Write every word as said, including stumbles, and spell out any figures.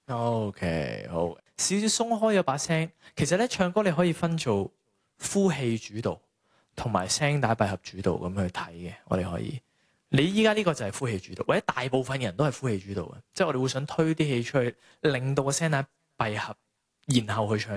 OK，好，少少鬆開咗把聲。其實咧，唱歌你可以分做呼氣主導同埋聲帶閉合主導咁去睇嘅。我哋可以，你依家呢個就係呼氣主導，或者大部分人都係呼氣主導嘅，即係我哋會想推啲氣出去，令到個聲帶閉合，然後去唱。